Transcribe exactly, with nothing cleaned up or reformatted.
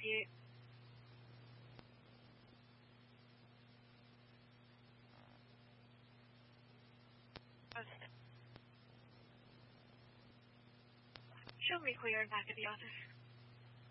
you. Show me clear and back at the office.